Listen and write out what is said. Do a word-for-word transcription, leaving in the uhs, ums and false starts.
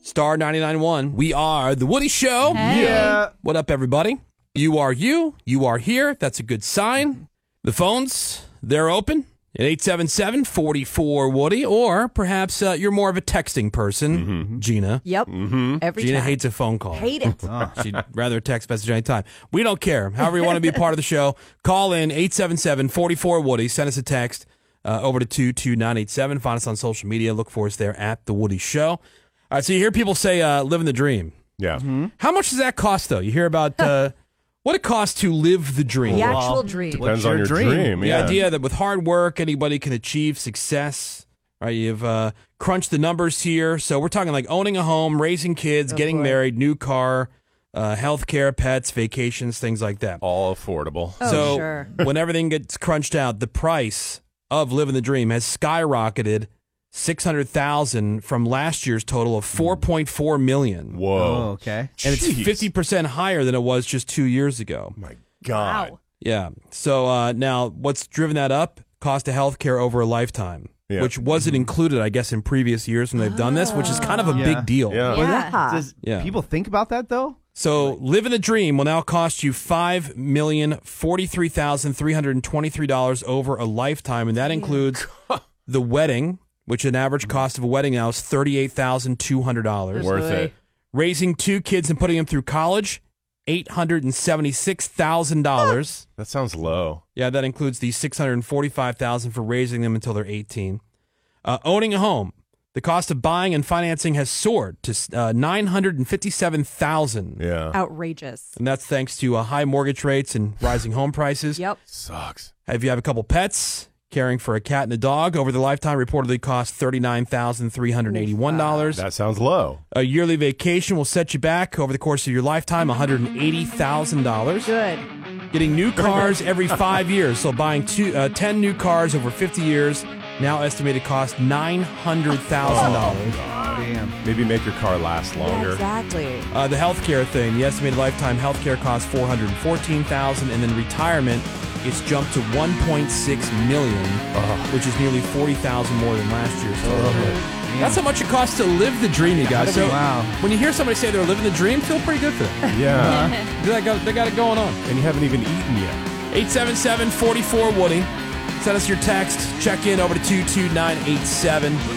Star ninety-nine point one. We are The Woody Show. Hey. Yeah. What up, everybody? You are you. You are here. That's a good sign. The phones, they're open at eight seven seven, four four, Woody. Or perhaps uh, you're more of a texting person, Mm-hmm. Gina. Yep. Every Gina time. hates a phone call. Hate it. She'd rather text message anytime. We don't care. However you want to be a part of the show, call in eight seven seven, four four, Woody. Send us a text uh, over to two two nine eight seven. Find us on social media. Look for us there at The Woody Show. All right, so you hear people say uh, living the dream. Yeah. How much does that cost, though? You hear about uh, what it costs to live the dream. The actual dream. Depends What's on your your dream? dream. The yeah. idea that with hard work, anybody can achieve success. Right? You've uh, crunched the numbers here. So we're talking like owning a home, raising kids, Oh, getting boy. married, new car, uh, health care, pets, vacations, things like that. All affordable. Oh, so sure. when everything gets crunched out, the price of living the dream has skyrocketed six hundred thousand dollars from last year's total of four point four million dollars. Whoa. Oh, okay. And it's Jeez. fifty percent higher than it was just two years ago. My God. Wow. Yeah. So uh, now what's driven that up? Cost of health care over a lifetime, Yeah. which wasn't included, I guess, in previous years when they've done this, which is kind of a Yeah. big deal. Yeah. Well, Yeah. that- does Yeah. people think about that though? So living the dream will now cost you five million forty-three thousand three hundred twenty-three dollars over a lifetime, and that includes the wedding, which an average cost of a wedding now is thirty-eight thousand two hundred dollars. Worth it. Raising two kids and putting them through college, eight hundred seventy-six thousand dollars. That sounds low. Yeah, that includes the six hundred forty-five thousand dollars for raising them until they're eighteen. Uh, owning a home, the cost of buying and financing has soared to uh, nine hundred fifty-seven thousand dollars. Yeah. Outrageous. And that's thanks to uh, high mortgage rates and rising home prices. Yep. Sucks. If you have a couple pets, caring for a cat and a dog over the lifetime reportedly costs thirty-nine thousand three hundred eighty-one dollars. That sounds low. A yearly vacation will set you back over the course of your lifetime one hundred eighty thousand dollars. Good. Getting new cars every five years. So buying two, uh, ten new cars over fifty years, now estimated cost nine hundred thousand dollars. Damn. Maybe make your car last Yeah, longer. exactly. Uh, the healthcare thing, the estimated lifetime healthcare costs four hundred fourteen thousand dollars, and then retirement, it's jumped to one point six million dollars, which is nearly forty thousand dollars more than last year's total. That's how much it costs to live the dream, you guys. So Wow. when you hear somebody say they're living the dream, feel pretty good for them. Yeah. They got, they got it going on. And you haven't even eaten yet. eight seven seven, four four, Woody. Send us your text. Check in over to two two nine eight seven.